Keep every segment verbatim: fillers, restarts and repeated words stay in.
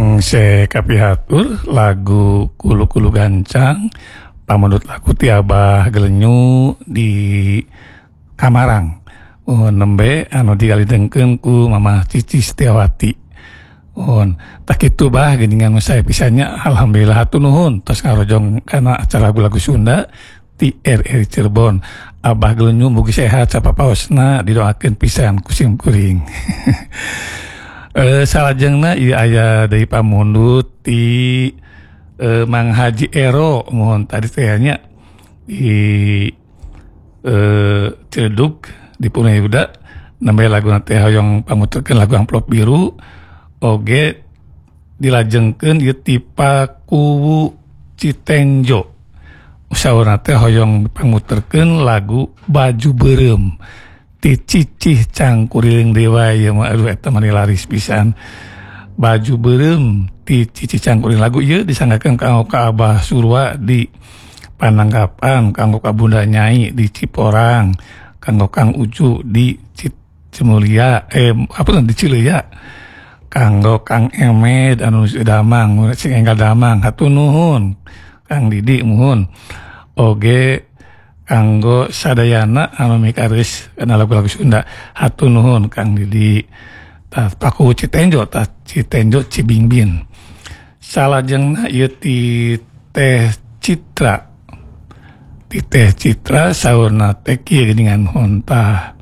Engse kapihatur lagu Kulu-Kulu Gancang pamanut lagu ti Abah Gelenyu di Kamarang. Oh, nembe anu digalidengkeun ku Mama Cici Setiawati. Oh, tak kitu bah geuningan saya pisannya alhamdulillah hatur nuhun tos ngarojong kana acara lagu-lagu Sunda ti R R Cirebon. Abah Gelenyu mugi sehat sapapaosna didoakeun pisan ku sim kuring. Eh, salajengna ieu aya deui pamundut ti eh, Mang Haji Ero mohon tadi teh nya di eh, Ciledug di Punayuda nembe lagu teh hoyong pamuterkeun lagu Amplop Biru oge dilajengkeun ieu ti Pakuwu Citenjo usahaurna teh hoyong pamuterkeun lagu Baju Beureum ti Cicih Cangkuring Dewa ya mah aduh eta mah laris pisan. Baju Beureum ti Cicih Cangkuring lagu ieu disanggakeun kanggo ka Abah Surwa di Panangkapan, kanggo ka Bunda Nyai di Ciporang, kanggo Kang Ucu di Cimulia eh apa di Cileuya, kanggo Kang Emed anu Damang sing enggal Damang hatur nuhun Kang Didi muhun oge kanggo sadayana anu mikaris kana lagu-lagu Sunda hatur nuhun Kang Didi. Tah Pakuwu Citenjo tah Citenjo Cibingbin. Salajengna ieu ti Teh Citra. Ti Teh Citra saurna teh kieu geuningan nuhun tah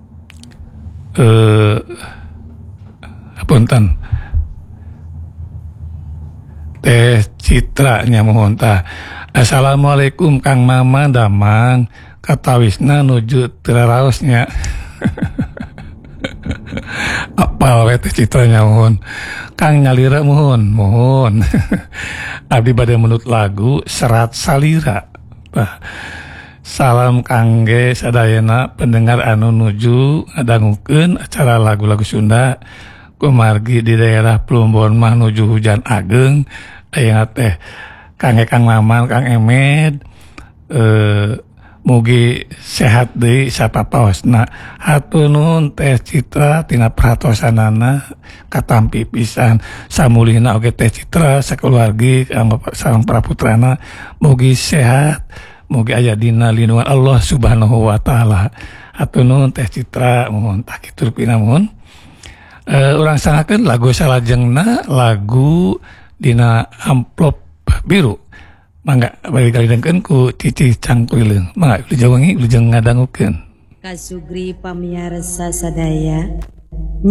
eh apunten. Teh Citra nya mohon tah. Assalamualaikum Kang Mama Damang katawisna nuju teraraosnya. Apal we Teh Citra nya mohon. Kang Nyalira mohon, mohon. Abdi bade menut lagu Serat Salira. Nah, salam kangge sadayana pendengar anu nuju ngadangukeun acara lagu-lagu Sunda kumargi di daerah Plumbon mah nuju hujan ageng aya teh kangge Kang Maman, Kang Emed, eh, mugi sehat deui sapapaosna. Hatur nuhun Teh Citra tina perhatosanana katampi pisan. Samulihna oge Teh Citra sakeluargi kanggo sareng praputrana mugi sehat, mugi aya dina lindungan Allah Subhanahu wa taala. Hatur nuhun Teh Citra mohon tak kitu pina mohon. Eh, urang sangakeun lagu salajengna lagu dina Amplop Biru. Mangga bagi kalidengkeun ku Cicih Cangkuring. Mangga ulu wengi ulu jeung ngadangukeun. Kasugri pamiarsa sadaya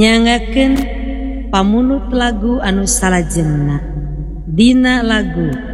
nyangakeun pamunut lagu anu salajengna dina lagu